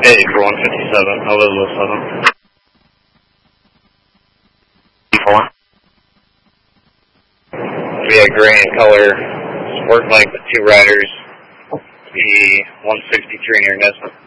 Hey, for 157, Elizabeth 7. We had gray in color, sport bike with 2 riders, the 163 near Nesbitt.